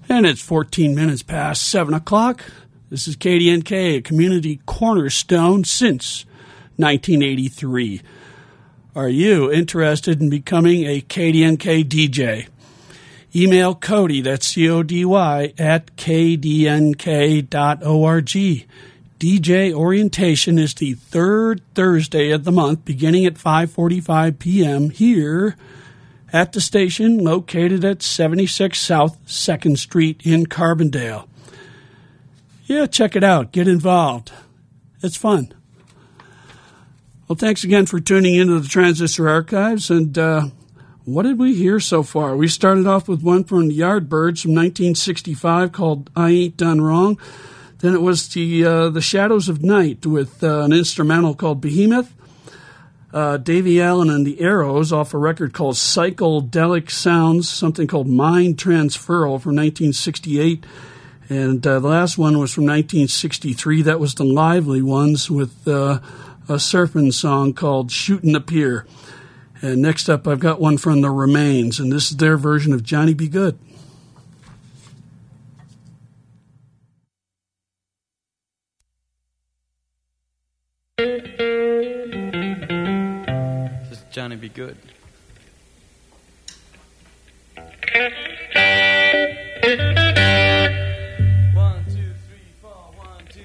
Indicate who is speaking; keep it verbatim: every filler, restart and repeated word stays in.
Speaker 1: And it's fourteen minutes past seven o'clock. This is K D N K, a community cornerstone since nineteen eighty-three. Are you interested in becoming a K D N K D J? Email Cody, that's C O D Y, at k d n k dot org. D J orientation is the third Thursday of the month, beginning at five forty-five p.m. here at the station located at seventy-six South second Street in Carbondale. Yeah, check it out. Get involved. It's fun. Well, thanks again for tuning into the Transistor Archives. And uh, what did we hear so far? We started off with one from the Yardbirds from nineteen sixty-five called I Ain't Done Wrong. Then it was the uh, the Shadows of Night with uh, an instrumental called Behemoth. Uh, Davy Allen and the Arrows off a record called Psychedelic Sounds, something called Mind Transferal from nineteen sixty-eight. And uh, the last one was from nineteen sixty-three. That was the Lively Ones with uh, a surfing song called Shootin' the Pier. And next up, I've got one from the Remains, and this is their version of Johnny Be Good.
Speaker 2: Johnny Be Good.